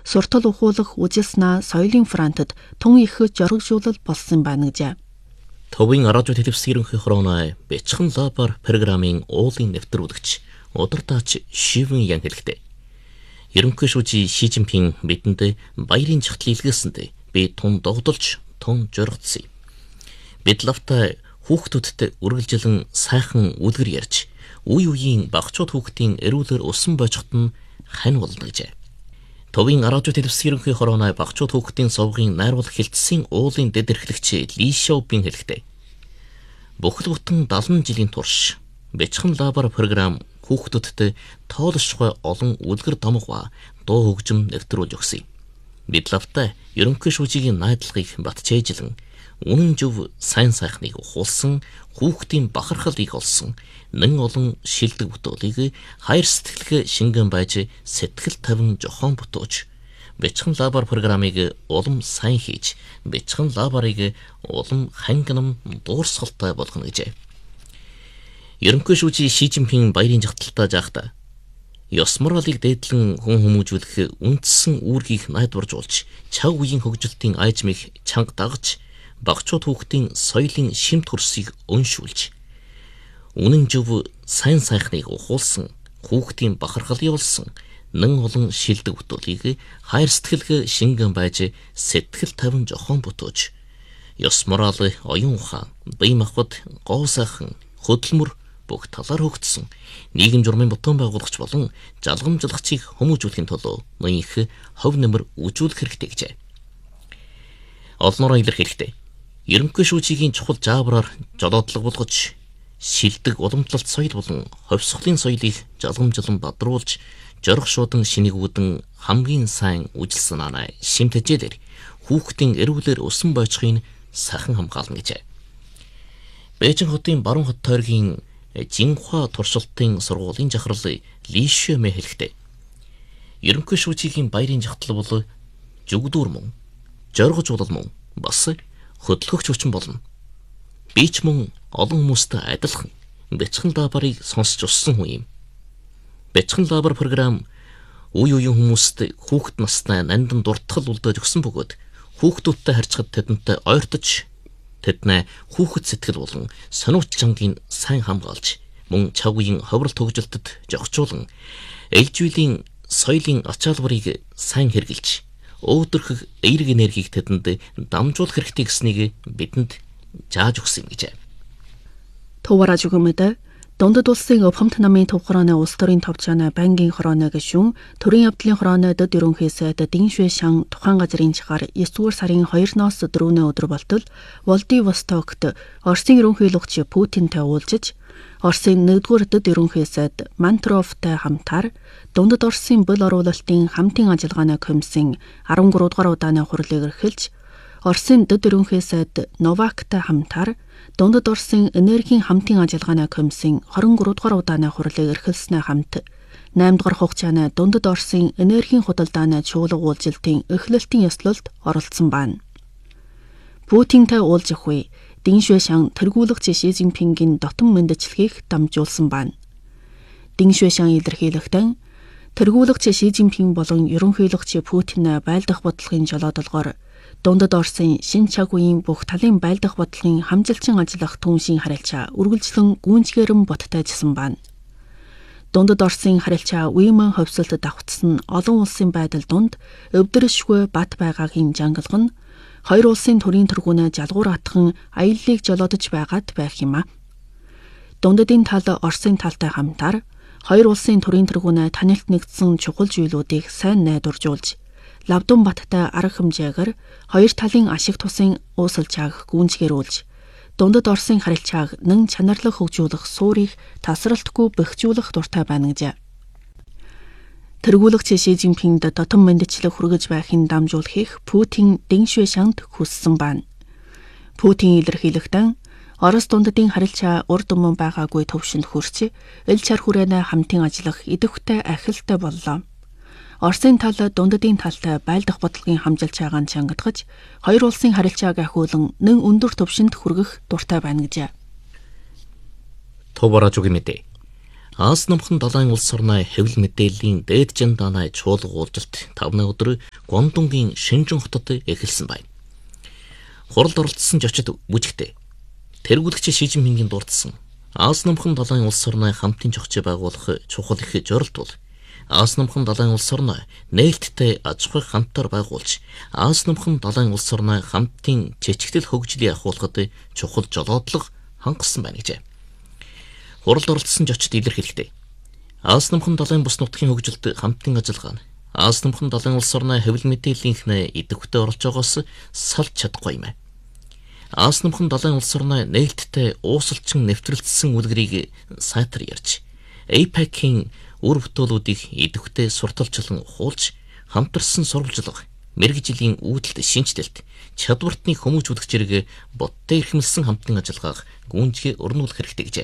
суртал ухуулах үжил санаа соёлын фронтод тун их жоргожуулал болсон байна гэжээ. Төвийн радио телевизийн ерөнхий хорооны Бяцхан лабар программын уулын нэвтрүүлэгч удирдаач Шивэн Ян хэлэхдээ ерөнхий шүүжи Ши Жинпин бидэнд баярын чагтал илгээсэнд би тун догдолж тун жоргоцсон. Бид лавтай хүүхдүүдтэй үргэлжилэн сайхан үлгэр ярьж үе үеийн багчууд хүүхдийн эрүүлэр усан божхот нь хань болно гэжээ. Төвийн радио телевизийн ерөнхий хорооны багчууд хүүхдийн сувгийн найруулах хилцсэн уулын дэд эрхлэгч Ли Шоупин хэлэхдээ бүхэл бүтэн 70 жилийн турш Бяцхан лабар програм хүүхдүүдтэй тоолшгүй олон үлгэр домог ба дуу хөгжим нэвтрүүлж өгсөн. Бид лавтай ерөнхий шүүжигийн найдлагыг батжээжлэн үнэн зөв сайн сайхныг ухуулсан хүүхдийн бахархлыг олсон нэн олон шилдэг бүтээлийг хайр сэтгэлгээ шингэн байж сэтгэл тавин жохон бутууж Бяцхан лабар программыг улам сайн хийж Бяцхан лабарыг улам хангинам дуурсгалтай болгоно гэжээ. Ерөнхий шүүжи Ши Жинпин баярын жагталтаа жаахта ёс моралыг дээдлэн хүн хүмүүжүүлэх үндсэн үүргийг найдваржуулж чав үеийн хөгжилтийн айжмыг чанга дагаж багчууд хүүхдийн соёлын шимт хөрсийг өншүүлж үнэн зөв сайн сайхныг ухуулсан хүүхдийн бахархал явуулсан нэн олон шилдэг бүтээлийг хайр сэтгэлгээ шингэн байж сэтгэл тавин жохон бутууж ёс морал оюун ухаан бие махбод гоо сайхан хөдөлмөр бүх талаар хөгжсөн нийгэм журмын бутуун байгуулагч болон жалгамжлагчийг хүмүүжүүлэхийн тулд их хов нэмэр үжүүлэх хэрэгтэй гэжээ. Олнороо илэрхийлэхдээ ерөнхий шүүжигийн чухал жаабраар жолоодлого болгож шилдэг уламжлалт соёл болон ховсголын соёлыг жалгамжлан бадруулж жорох шуудан шинэгүүдэн хамгийн сайн үжил санааны шимт хэмжээлэр хүүхдийн эрүүлэр усан бойцохыг сахан хамгаална гэжээ. Бээжин хотын баруун хот тойргийн Жинхуа туршилтын сургуулийн захирал Ли Шүмэ хэлэхдээ ерөнхий шүүжигийн баярын жагтал бол зүгдүүр мөн жоргожуулал мөн бас хөдөлгөгч хүчин болно. Би ч мөн олон хүмүүстэй адилхан Бяцхан лабарыг сонсч уссан хүн юм. Бяцхан лабар програм үе үеийн хүмүүст хүүхэд настай нандин дуртгал үлдээж өгсөн бөгөөд хүүхдүүдтэй харьцахад тэдэнтэй ойртож тэдний хүүхэд сэтгэл болон сониуч чангийн сайн хамгаалж мөн чав үеийн ховрол төгжилтэд жогчуулан ээлжилийн соёлын ачаалбарыг сайн хэрэгжилж өөдрөх эерэг энергийг тэдэнд дамжуулах хэрэгтэй гэснийг бидэнд зааж өгсөн юм гэжээ. Төвараж өгмөд Дундад улсын өвхөмт намын төв хорооны улс төрийн товчооны бангийн хорооны гишүүн төрийн явдлын хорооны дэд ерөнхий сайд Дин Шуэшан тухайн газрын чигаар 9-р сарын 2-ноос 4-ний өдөр болтол Владивостокт Оросын ерөнхий лугч Путинтэй уулзаж Оросын 1-р дэд ерөнхий сайд Мантровтай хамтаар Дундад Оросын бул оруулалтын хамтын ажиллагааны комиссийн 13 дугаар удааны хурлыг эрхэлж Оросын дэд ерөнхий сайд Новактай хамтаар Дундад Оросын энергийн хамтын ажиллагааны комиссийн 23 дугаар удааны хурлыг эрхэлснээр хамт 8 дугаар хугацааны Дундад Оросын энергийн худалдааны чуулга уулзалтын эхлэлтийн ёслолд оролцсон байна. Путинтэй уулзах үе Дин Шуэшан тэргүүлэгч Ши Жинпингийн дотн мэндчлэгийг дамжуулсан байна. Дин Шуэшан илэрхийлэхдээ тэргүүлэгч Ши Жинпин болон ерөнхийлөгч Путин байлдах бодлогын жолоодолгоор Дундад Оросын шин чаг үеийн бүх талын байлдах бодлогын хамжилчин ажиллах түншийн харилцаа үргэлжлэн гүйцгээрэн бодтойжсэн байна. Дундад Оросын харилцаа үеийн хөвсөлт давхцсан олон улсын байдал дунд өвдөршгүй бат байгаагийн жангалга нь хоёр улсын төрийн тэргүүнээ жалгуур атхан аяллыг жолоодож байгаад байх юм а. Дундадын тал Оросын талтай хамтаар хоёр улсын төрийн тэргүүнээ танилт нэгдсэн чухал зүйлүүдийг сайн найдваржуулж Лавдун баттай арга хэмжээгээр хоёр талын ашиг тусын уусалчааг гүнзгийрүүлж Дундад Оросын харилцааг нэн чанарлаг хөгжүүлэх суурийг тасралтгүй бэхжүүлэх дуртай байна гэжээ. Тэргүүлэгч Ши Жинпинд дотн мэндчлэг хүргэж байхын дамжуулахыг Путин Дин Шуэшанд хүссэн байна. Путин илэрхийлэхдээ Орос дундадын харилцаа урд өмнө байгаагүй төвшөнд хүрч эл чар хүрээнэ хамтын ажиллах идэвхтэй ахилтай боллоо. Оросын тал дундадын талтай байлдах бодлогын хамжилж байгааг чангадгаж хоёр улсын харилцааг ахиулан нэн өндөр түвшинд хүргэх дуртай байна гэжээ. Төвараж үгүй мэдээ. Аас номхон далайн улс орны хэвлэл мэдээллийн дээд жин даанай чуулга уулзалт 5 өдөр Гуандунгийн Шинжин хотод эхэлсэн байна. Хуралд оролцсон зочид бүжигтэй тэргүүлэгч Ши Жинпингийн дурдсан Аз намхан далайн улс орны хамтын зохицыг байгуулах чухал их зорилт бол Аз намхан далайн улс орны нээлттэй аж ахуй хамтаар байгуулж Аз намхан далайн улс орны хамтын чичгдэл хөгжлийг ахуулахад чухал жолоодлого хангасан байна гэжээ. Хуралд оролцсон зочид илэрхийлэхдээ Аз намхан далайн бус нутгийн хөгжилд хамтын ажиллагаа нь Аз намхан далайн улс орны хэвлэл мэдээллийнхнээ идэвхтэй оролж байгаас салж чадахгүй юм. Аз намхан далайн улс орны нээлттэй уусалчин нэвтрэлцсэн үлгэрийг сайтар ярьж APEC-ийн үр бүтээлүүдийг идэвхтэй сурталчлан ухуулж хамтарсан сурвалжлага мэргэжлийн үүдэлт шинжилэлт чадвартны хүмүүжүүлэх зэрэг бодтой эрхэмлсэн хамтын ажиллагааг гүнзгий өрнүүлэх хэрэгтэй гэжээ.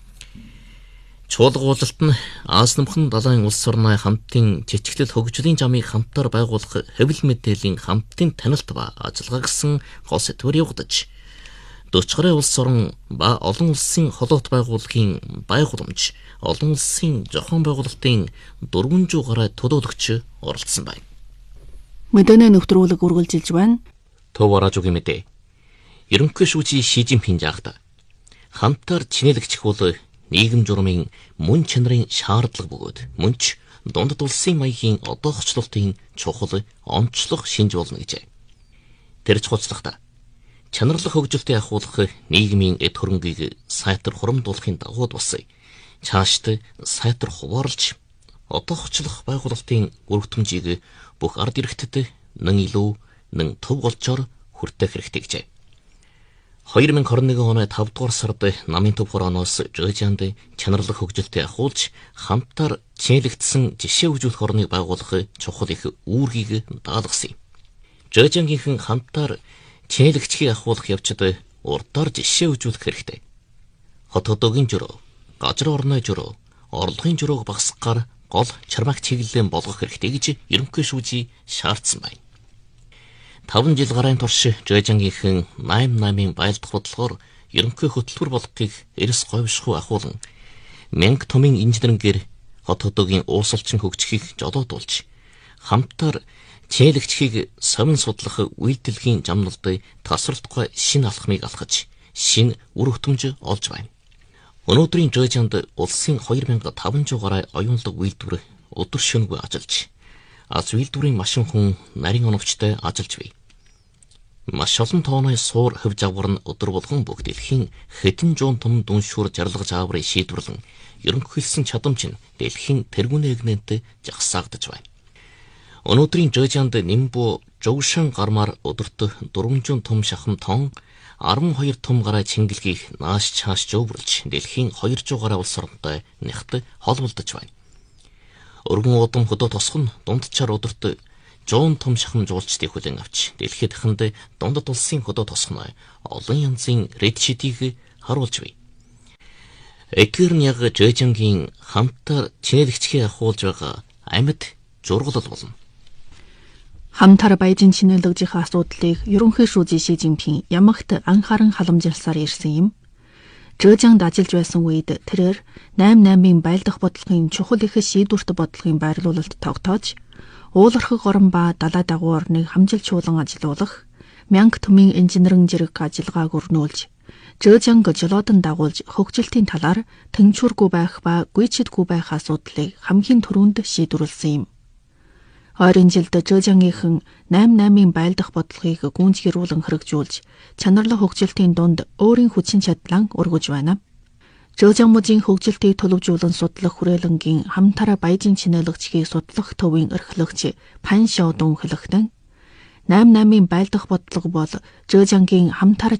Чуулга уулалт нь Аз намхан далайн улс орны хамтын чичгдэл хөгжлийн замыг хамтаар байгуулах хэвлэл мэдээллийн хамтын таниалт ба ажиллагаа гэсэн гол сэдвээр явагдаж 40 гаруй улс орн ба олон улсын холоот байгууллагын байгууламж олон улсын зохион байгуулалтын 400 гаруй төлөөлөгч оролцсон байна. Мэдээний нэвтрүүлэг үргэлжилж байна. Төв радиогийн мэдээ. Ерөнхий шүүжий Ши Жинпин жаахта хамтаар чинээлэгдэх бол нийгэм журмын мөн чанарын шаардлага бөгөөд мөн ч дундад улсын маягийн одоохчлолтын чухал онцлог шинж болно гэжээ. Тэр чухалчлагта чанарлах хөгжилтийг ахуулах нийгмийн эд хөрөнгийг сайтар хурамдуулахын дагуу бас цаашд сайтар хуваарлж одоохчлох байгуулалтын өргөтөмжийг бүх ард иргэдэд нэн илүү нэн төв голчоор хүртэх хэрэгтэй гэжээ. 2021 оны 5 дугаар сард намын төв хорооноос Жожианд чанарлах хөгжилтийг ахуулж хамтаар чинээлэгдсэн жишээ үзүүлэх орныг байгуулах чухал их үүргийг даалгасан юм. Жожиангийнхэн хамтаар чинээлэгдэхийг ахуулах явцад урдаар жишээ үзүүлэх хэрэгтэй. Хот хотоогийн журуу, газар орны журуу, орлогын журууг багасгахаар гол чармааг чиглэлэн болгох хэрэгтэй гэж ерөнхий шүүжий шаардсан байна. 5 жил гарын турш Жожиангийнхэн 88-ын байлдах бодлогоор ерөнхий хөтөлбөр болгохыг эрс говьшгүй ахуулан мянга томын инженерингээр хот хотоогийн уусалчин хөгжихийг жолоодуулж хамтаар чинээлэгдэхийг совин судлах үйлдэлгийн замналд тасралтгүй шинэ алхмыг алхаж шинэ үр хөтөмж олж байна. Өнөөдрийн Жожианд улсын 2500 гаруй оюунлаг үйлдвэр өдөр шөнөгүй ажиллаж аз үйлдвэрийн машин хүн нарийн оновчтой ажиллаж бий. Маш олон тооны суур хөв жавгар нь өдөр болгон бүх дэлхийн хэдэн зуун том дүншүүр зарлага жааврыг шийдвэрлэн ерөнхийлсөн чадамж нь дэлхийн тэргүүн эгнэнт жагсаагдаж байна. Өнөөдрийн Жожианд Нимбу Жогшан гармаар өдөрт 400 том шахам тон 12 том гараа чингэлгийг нааш чааш жөвөрлж дэлхийн 200 гараа улс орнтой нягт холболдож байна. Өргөн удам хөдөө тосгон дундчаар өдөрт 100 том шахам жуулчдыг хүлээн авч дэлхийд дахинд дундад улсын хөдөө тосгоно олон янзын редшидийг харуулж бий. Экерняг Жожиангийн хамтаар чинээлэгдэхийг ахуулж байгаа амьд зургалал болно. Хамтар баяжин чинээлэгдэх асуудлыг ерөнхий шүүжий Ши Жинпин ямагт анхааран халамжилсаар ирсэн юм. Жожианд ажиллаж байсан үед тэрээр 88-ын байлдах бодлогын чухал их шийдвэрт бодлогын байрлуулалт тогтоож уулархаг орон ба далай дагуу орныг хамжилчуулан ажилуулах, мянга төмийн инженерийн зэрэг ажиллагааг өрнүүлж, Жожианг жолоодон дагуулж хөгжилтийн талаар тэнцвэргүй байх ба гүйцэтгэхгүй байх асуудлыг хамгийн түрүүнд шийдвэрлсэн юм. 20 жилд Жожиангийнхэн 88-ын байлдах бодлогыг гүйцгэрүүлэн хэрэгжүүлж, чанарлах хөгжилтийн дунд өөрийн хүчин чадлаа өргөж байна. Жожиан мужийн хөгжилтийг төлөвжүүлэн судлах хүрээлэнгийн хамтараа баяжин чинээлэгдэхийг судлах төвийн эрхлэгч Пан Шоудун хэлэхдээ 88-ын байлдах бодлого бол Жожиангийн хамтараа